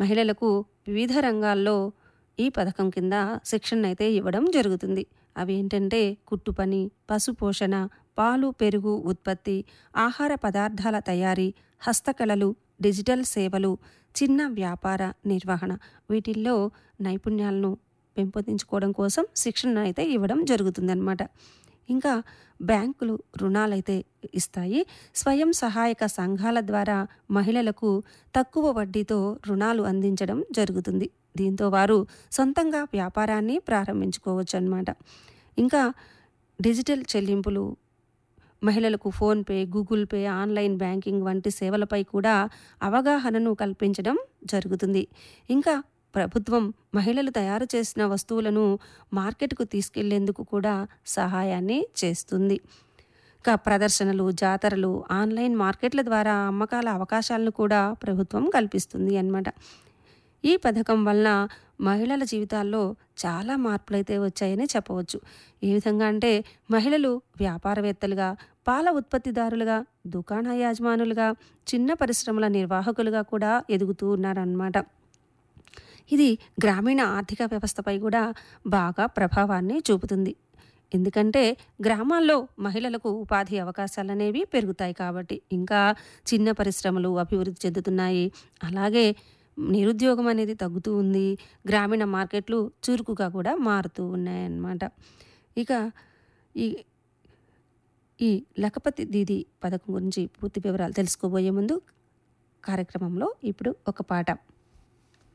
మహిళలకు వివిధ రంగాల్లో ఈ పథకం కింద శిక్షణనైతే ఇవ్వడం జరుగుతుంది. అవి ఏంటంటే కుట్టు పని, పశుపోషణ, పాలు, పెరుగు ఉత్పత్తి, ఆహార పదార్థాల తయారీ, హస్తకళలు, డిజిటల్ సేవలు, చిన్న వ్యాపార నిర్వహణ. వీటిల్లో నైపుణ్యాలను పెంపొందించుకోవడం కోసం శిక్షణ అయితే ఇవ్వడం జరుగుతుందన్నమాట. ఇంకా బ్యాంకులు రుణాలైతే ఇస్తాయి. స్వయం సహాయక సంఘాల ద్వారా మహిళలకు తక్కువ వడ్డీతో రుణాలు అందించడం జరుగుతుంది. దీంతో వారు సొంతంగా వ్యాపారాన్ని ప్రారంభించుకోవచ్చు అన్నమాట. ఇంకా డిజిటల్ చెల్లింపులు, మహిళలకు PhonePe, Google pay, online banking వంటి సేవలపై కూడా అవగాహనను కల్పించడం జరుగుతుంది. ఇంకా ప్రభుత్వం మహిళలు తయారు చేసిన వస్తువులను మార్కెట్కు తీసుకెళ్లేందుకు కూడా సహాయాన్ని చేస్తుంది. ఇంకా ప్రదర్శనలు, జాతరలు, ఆన్లైన్ మార్కెట్ల ద్వారా అమ్మకాల అవకాశాలను కూడా ప్రభుత్వం కల్పిస్తుంది అన్నమాట. ఈ పథకం వలన మహిళల జీవితాల్లో చాలా మార్పులైతే వచ్చాయని చెప్పవచ్చు. ఏ విధంగా అంటే మహిళలు వ్యాపారవేత్తలుగా, పాల ఉత్పత్తిదారులుగా, దుకాణ యజమానులుగా, చిన్న పరిశ్రమల నిర్వాహకులుగా కూడా ఎదుగుతూ ఉన్నారన్నమాట. ఇది గ్రామీణ ఆర్థిక వ్యవస్థపై కూడా బాగా ప్రభావాన్ని చూపుతుంది. ఎందుకంటే గ్రామాల్లో మహిళలకు ఉపాధి అవకాశాలు అనేవి పెరుగుతాయి కాబట్టి, ఇంకా చిన్న పరిశ్రమలు అభివృద్ధి చెందుతున్నాయి. అలాగే నిరుద్యోగం అనేది తగ్గుతూ ఉంది. గ్రామీణ మార్కెట్లు చురుకుగా కూడా మారుతూ ఉన్నాయన్నమాట. ఇక ఈ ఈ లఖపతి దీదీ పథకం గురించి పూర్తి వివరాలు తెలుసుకోబోయే ముందు కార్యక్రమంలో ఇప్పుడు ఒక పాట.